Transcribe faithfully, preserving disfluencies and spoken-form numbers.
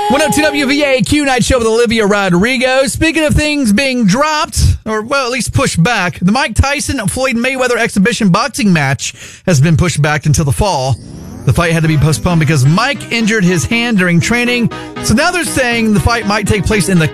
one oh two W V A Q Night Show with Olivia Rodrigo. Speaking of things being dropped, or well, at least pushed back, the Mike Tyson-Floyd Mayweather exhibition boxing match has been pushed back until the fall. The fight had to be postponed because Mike injured his hand during training. So now they're saying the fight might take place in the